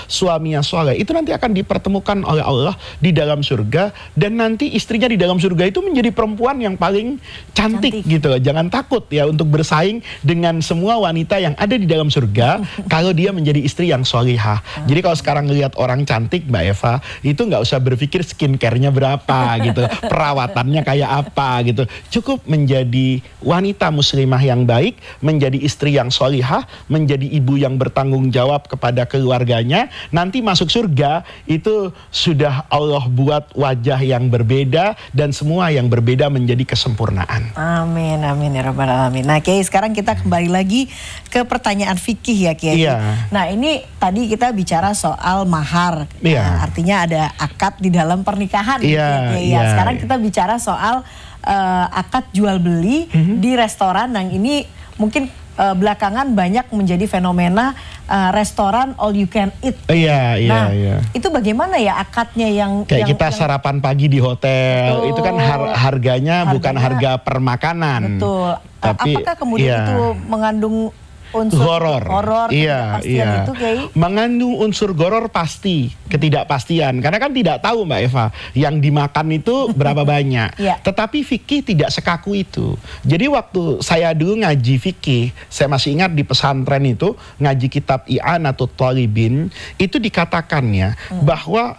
suaminya soleh, itu nanti akan dipertemukan oleh Allah di dalam surga, dan nanti istrinya di dalam surga itu menjadi perempuan yang paling cantik gitu. Jangan takut ya untuk bersaing dengan semua wanita yang ada di dalam surga kalau dia menjadi istri yang solihah. Jadi kalau sekarang ngelihat orang cantik, Mbak Eva, itu nggak usah berpikir skincare-nya berapa gitu, perawatannya kayak apa gitu. Cukup menjadi wanita muslimah yang baik, menjadi istri yang solihah, menjadi ibu yang bertanggung jawab kepada keluarganya. Nanti masuk surga itu sudah Allah buat wajah yang berbeda, dan semua yang berbeda menjadi kesempurnaan. Amin, amin ya rabbal alamin. Nah Kiai, sekarang kita kembali lagi ke pertanyaan fikih ya Kiai. Nah ini tadi kita bicara soal mahar, artinya ada akad di dalam pernikahan. Sekarang kita bicara soal akad jual beli di restoran, yang ini mungkin belakangan banyak menjadi fenomena restoran all you can eat. Itu bagaimana ya akadnya yang kita sarapan pagi di hotel, itu kan harganya bukan harga per makanan. Betul. Tapi apakah kemudian itu mengandung unsur horor, ketidakpastian itu Kiai? Mengandung unsur goror pasti, ketidakpastian. Karena kan tidak tahu Mbak Eva, yang dimakan itu berapa banyak. Tetapi fikih tidak sekaku itu. Jadi waktu saya dulu ngaji fikih, saya masih ingat di pesantren itu, ngaji kitab I'anatul Thalibin, itu dikatakannya bahwa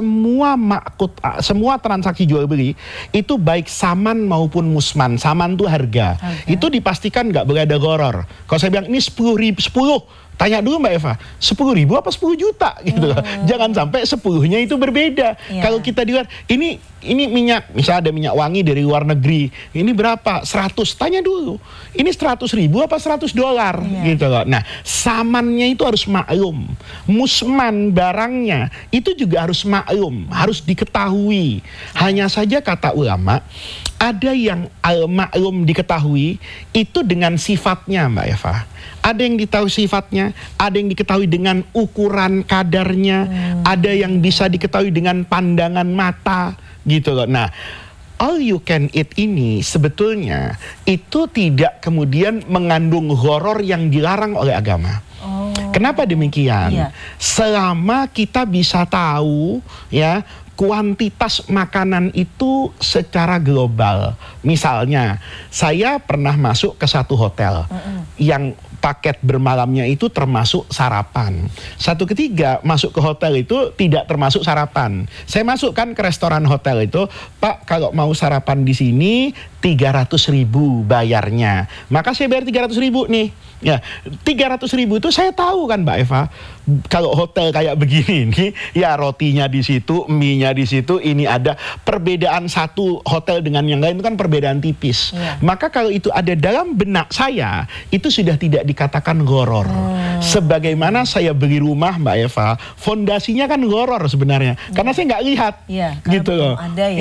semua transaksi jual beli, itu baik saman maupun musman. Saman itu harga. Itu dipastikan nggak boleh ada goror. Kalau saya bilang ini 10.000, tanya dulu Mbak Eva, 10.000 apa 10 juta gitu. Jangan sampai 10-nya itu berbeda. Kalau kita di luar, ini minyak, misalnya ada minyak wangi dari luar negeri, ini berapa? 100, tanya dulu, ini 100.000 apa 100 dolar gitu loh. Nah, samannya itu harus maklum, musman barangnya itu juga harus maklum, harus diketahui. Hanya saja kata ulama, ada yang al-maklum diketahui itu dengan sifatnya Mbak Eva. Ada yang ditahu sifatnya, ada yang diketahui dengan ukuran kadarnya, ada yang bisa diketahui dengan pandangan mata gitu loh. Nah, all you can eat ini sebetulnya itu tidak kemudian mengandung horor yang dilarang oleh agama. Kenapa demikian? Selama kita bisa tahu ya kuantitas makanan itu secara global. Misalnya, saya pernah masuk ke satu hotel yang paket bermalamnya itu termasuk sarapan. Satu ketiga masuk ke hotel itu tidak termasuk sarapan. Saya masukkan ke restoran hotel itu, Pak, kalau mau sarapan di sini 300.000 bayarnya. Maka saya bayar 300.000 nih. Ya, 300.000 itu saya tahu kan Mbak Eva, kalau hotel kayak begini nih, ya rotinya di situ, mie-nya di situ, ini ada perbedaan satu hotel dengan yang lain itu kan perbedaan tipis. Maka kalau itu ada dalam benak saya, itu sudah tidak dikatakan goror. Sebagaimana saya beli rumah Mbak Eva, fondasinya kan goror sebenarnya, karena saya nggak lihat, gitu loh.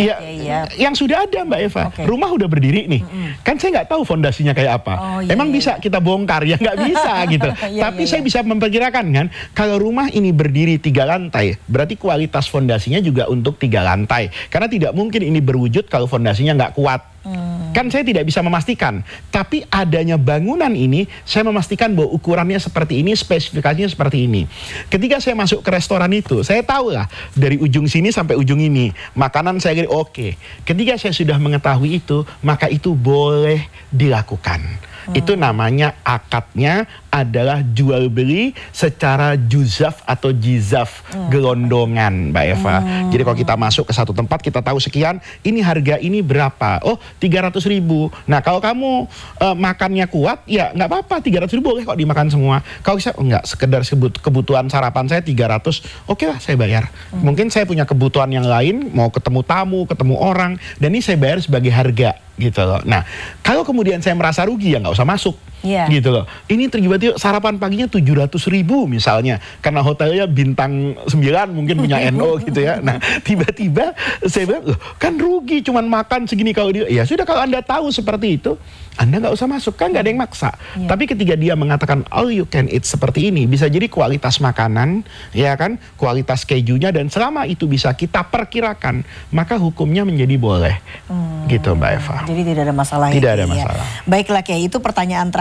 Yang sudah ada Mbak Eva, rumah udah berdiri nih, kan saya nggak tahu fondasinya kayak apa. Emang bisa kita bongkar? Ya nggak bisa gitu. Tapi saya bisa memperkirakan kan, kalau rumah ini berdiri 3 lantai, berarti kualitas fondasinya juga untuk 3 lantai. Karena tidak mungkin ini berwujud kalau fondasinya nggak kuat. Kan saya tidak bisa memastikan. Tapi adanya bangunan ini, saya memastikan bahwa ukurannya seperti ini, spesifikasinya seperti ini. Ketika saya masuk ke restoran itu, saya tahu lah dari ujung sini sampai ujung ini, makanan saya kira oke. Ketika saya sudah mengetahui itu, maka itu boleh dilakukan. Itu namanya akadnya adalah jual beli secara juzaf atau jizaf, gelondongan Mbak Eva. Jadi kalau kita masuk ke satu tempat, kita tahu sekian, ini harga ini berapa? Oh 300.000. Nah kalau kamu makannya kuat, ya nggak apa-apa, 300.000 boleh kok dimakan semua. Kalau saya enggak, sekedar kebutuhan sarapan saya 300, oke lah saya bayar. Mungkin saya punya kebutuhan yang lain, mau ketemu tamu, ketemu orang, dan ini saya bayar sebagai harga gitu loh. Nah kalau kemudian saya merasa rugi, ya nggak usah masuk. Gitu loh. Ini tiba-tiba sarapan paginya 700.000 misalnya, karena hotelnya bintang 9 mungkin punya NO gitu ya. Nah tiba-tiba saya bilang, loh, kan rugi cuman makan segini. Kalau dia, ya sudah, kalau Anda tahu seperti itu, Anda nggak usah masuk, kan nggak ada yang maksa. Tapi ketika dia mengatakan all you can eat seperti ini, bisa jadi kualitas makanan, ya kan, kualitas kejunya, dan selama itu bisa kita perkirakan, maka hukumnya menjadi boleh. Gitu Mbak Eva. Jadi tidak ada masalah. Tidak ada masalah. Baiklah Kiai, itu pertanyaan terakhir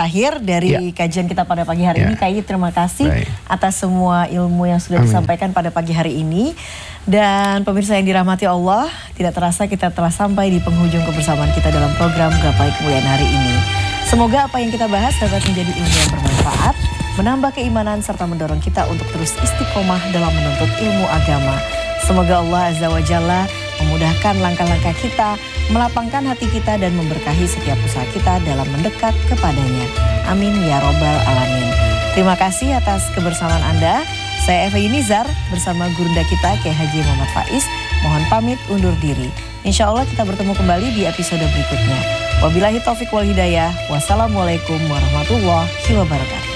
terakhir dari kajian kita pada pagi hari ini. Kiai, terima kasih atas semua ilmu yang sudah disampaikan pada pagi hari ini. Dan pemirsa yang dirahmati Allah, tidak terasa kita telah sampai di penghujung kebersamaan kita dalam program Gapai Kemuliaan hari ini. Semoga apa yang kita bahas dapat menjadi ilmu yang bermanfaat, menambah keimanan serta mendorong kita untuk terus istiqomah dalam menuntut ilmu agama. Semoga Allah Azza wa Jalla memudahkan langkah-langkah kita, melapangkan hati kita dan memberkahi setiap usaha kita dalam mendekat kepadanya. Amin ya robbal alamin. Terima kasih atas kebersamaan Anda. Saya Eva Yunizar bersama gurunda kita Kiai Haji Muhammad Faiz. Mohon pamit undur diri. Insya Allah kita bertemu kembali di episode berikutnya. Wabillahi taufiq wal hidayah. Wassalamualaikum warahmatullahi wabarakatuh.